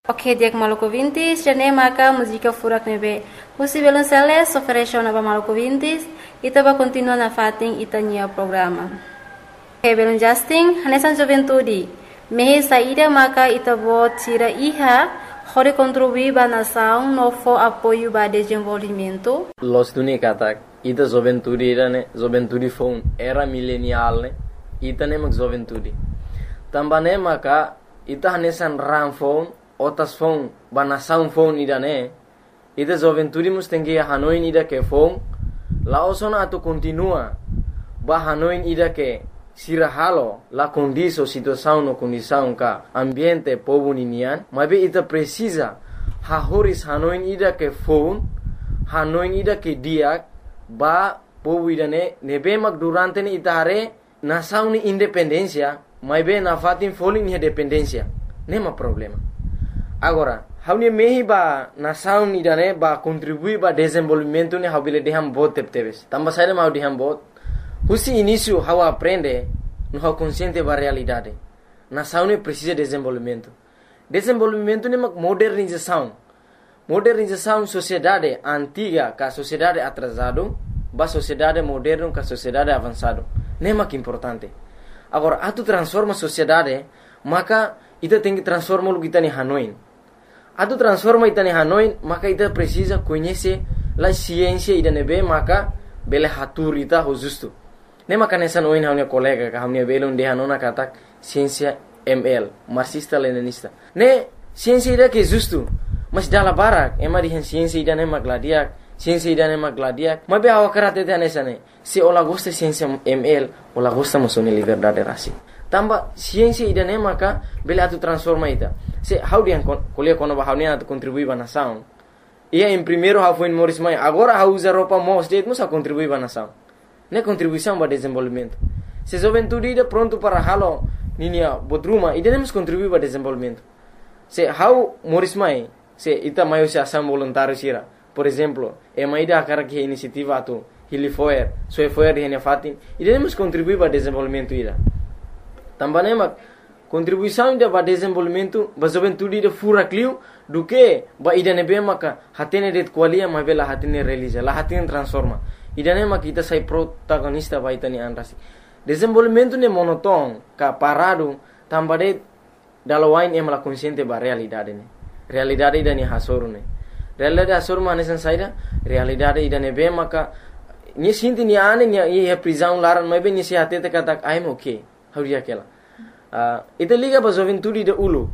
Ok, dia Maluku Vintis, jane maka música furak nebe. Husi belum seles, oferecer na Maluku Vintis, ita ba continua na fating ita nia programa. Ok, belum Justin, hanesan juventude. Mehe saída maka ita bo tira iha, hore contribuir ba nação no for apoio ba desenvolvimento. Los tuni katak, ita juventude irane, juventude phone era milenial ne, ita ne mak juventude. Tambane maka ita hanesan ram phone otas phone banasaun phone ida ne ida juventude mus tengi hanoin ida ke phone laosona atu continua ba hanoin ida ke sirahalo la condiso situação no condição ka ambiente povo ninian mabe ita precisa hahoris hanoin ida ke phone hanoin ida ke diak ba povo ida ne nebe mak durante ne ita hare nasaun ni independencia mabe na fatin falling ni dependencia nema problema. Agora, haune mehi ba nasaun ni dane ba contribui ba desenvolvimento ne habile deham bot tepteves. Tamba saída mau deham bot. Husi início how aprende no how consciente ba realidade. Nasaun ne precisa desenvolvimento. Desenvolvimento ne mak modernização. Modernização sociedade antiga ka sociedade atrasado ba sociedade moderno ka sociedade avançado. Ne mak importante. Agora, atu transforma sociedade, maka ita tem que transformar o que está em Hanoi. Atu transforma ita em Hanoi, maka ita precisa conhecer a ciência ida nebe, maka bela hatur ita ho justo. Ne maka nessa noin hamne colega ka hamne belon de hanona katak ciência ML, marxista leninista. Ne ciência ida que justo, mas dala barak, ema di ciência ida ne magladiak, ciência ida ne magladiak. Mabe awa karate te nessa ne. Se ola gosta ciência ML, ola gosta mosone liberdade raci. Tamba ciência ida ne maka bela atu transforma ita. Se how dia kuliah kono ba how ne atu contribui ba nação. Ia em primeiro how foi Morris Mai, agora how usa roupa mos det musa contribui ba nação. Ne contribuição ba desenvolvimento. Se juventude ida pronto para halo ninia bodruma ida nemos contribui ba desenvolvimento. Se how Morris Mai, se ita maio se ação voluntário sira. Por exemplo, e maida akara que iniciativa atu Hilifoer, Soefoer de fatin, ida nemos contribui ba desenvolvimento ida. Também mak contribuição ida ba desenvolvimento ba juventude ida fura clio do que ba ida nebe maka hatene det qualia ma bela hatene realiza la hatene transforma ida ne mak kita sai protagonista ba itani anrasi desenvolvimento ne monoton ka parado tambade dalawain em la consciente ba realidade ne realidade ida ni hasoru ne realidade hasoru mane san saida realidade ida nebe maka ni sinti ni ane ni e prisão laran ma be ni se hatete katak I'm okay hauria kela ita liga ba juventude de ulu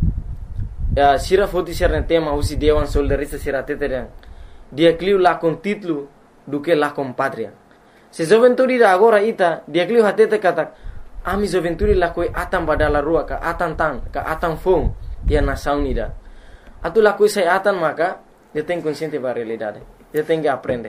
sira foti sirne tema usi dewan soldarista sira teteren dia cliu la con título do que la con patria se juventude da agora ita dia cliu hatete katak ami juventude la koi atam badala rua ka atan tan ka atan fom dia nação ida atu la koi sai atan maka dia tem consciente ba realidade dia tem que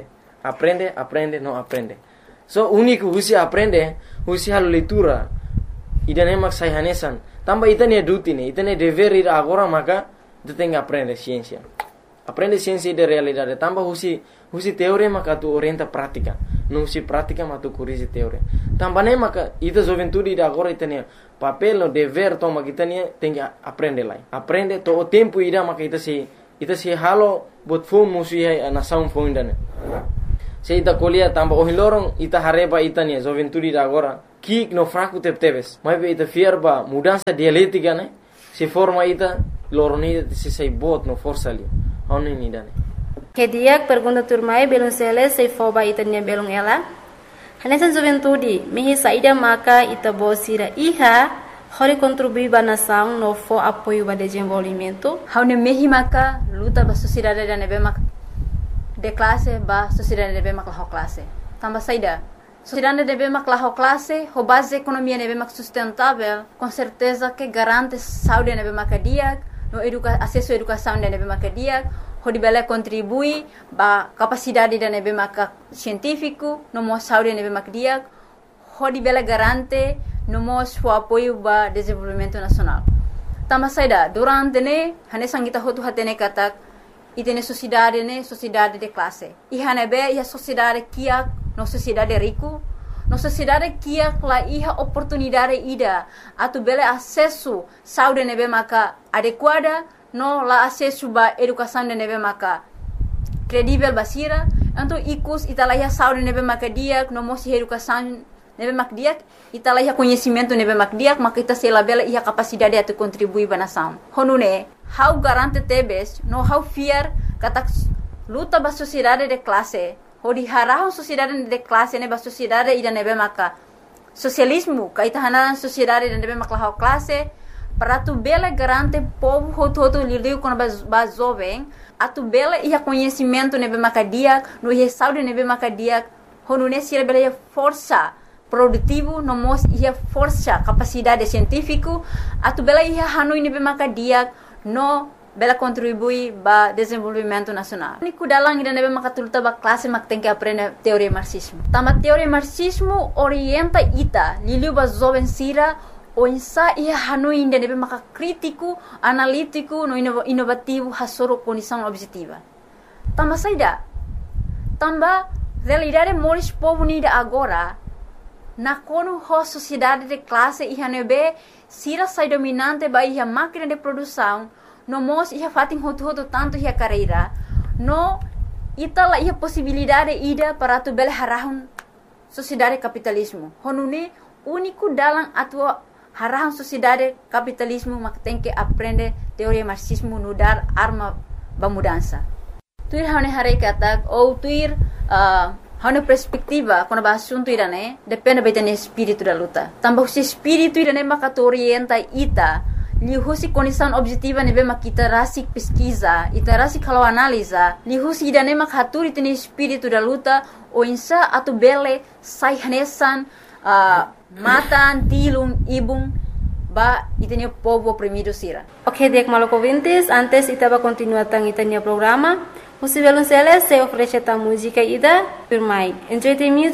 aprende não aprende so único usi aprende usi hal leitura ida ne mak sai hanesan tamba ita ne duty ne ita ne dever ida agora maka tu tem que aprender ciência de realidade tamba husi teoria maka tu orienta prática não husi prática maka tu corrige teoria tamba ne maka ita juventude ida agora ita ne papel no dever toma kita ne tem que aprender lá aprende to o tempo ida maka ita se halo bot phone musi hai nação phone dane se ita colia tamba o hilorong ita hareba ita ne juventude ida agora kik no fraco tepteves mas ita fierba mudança dialética né se forma ita loroni se sai bot no força ali oni ni dane Que dia pergunta turmai belum seles se foba ita nia belum ela hanesan juventude mehi saída maka ita bosira iha hori contribui ba nação no fo apoio ba desenvolvimento haune mehi maka luta ba sociedade da nebe mak de classe ba sociedade nebe mak la classe tamba saída sociedade deve mak la classe ho base economia nebe mak sustentável com certeza que garante saúde nebe mak dia no acesso à educação nebe mak dia ho dibela contribui ba capacidade da nebe mak científico no mo saúde nebe mak dia ho dibela garante no mo o apoio ba desenvolvimento nacional tama saida durante ne hane sangita hotu hatene katak itene sociedade de classe e hanebe a sociedade kia no sociedade rico no sociedade kia la iha oportunidade ida atu bele acesso saúde nebe maka adequada no la acesso ba educação de nebe maka credível basira, então icus italaya saúde nebe maka diak, no mosi educação nebe mak diak, italaya conhecimento nebe mak diak, maka ita sela bela ia capacidade atu contribuir ba nação. Honune, how garante tebes, no how fear kata luta ba sociedade de classe, hodi harahon sociedade de classe ne ba sociedade ida nebe maka socialismo, kaita hanaran sociedade de nebe maka how classe, para tu bela garante povo hoto lidiu com ba jovem, atu bela ia conhecimento nebe maka diak, no ia saúde nebe maka diak, honune sira bela ia força produtivo, no mos ia força capacidade científico, atu bela ia hanui nebe maka diak, no bela contribui ba desenvolvimento nacional. Niku dalang ida nebe maka tulta ba classe mak tem que aprender teoria marxismo. Tama teoria marxismo orienta ita, liliu ba jovem sira o insa ia hanui ida nebe maka crítico, analítico, no inovativo hasoro condição objetiva. Tama saida. Tamba realidade moris povo nida agora na kono ho sociedade de classe ia nebe sira sai dominante ba ia máquina de produção, no mos ia fatin hoto tanto ia carreira, no itala ia possibilidade ida para tu bela harahun sociedade capitalismo. Honune único dalam atua harahun sociedade capitalismo mak tem que aprender teoria marxismo no dar arma ba mudança. Tuir hane hare kata ou tuir hane perspectiva quando ba assunto irane depende ba tene espírito da luta. Tambah si espírito irane mak orienta ita lihusi condição objetiva nebe mak ita rasik pesquisa, ita rasik kalau analisa, lihusi idane mak haturi tene espírito da luta o insa atu bele sai hanesan matan tilung ibung ba itene povo oprimido sira. Ok, dek Maluku ouvintes, antes ita va continuar tang itania programa. Musivelun Celes se oferece ta música ida, Pirmai. Enjoy the music.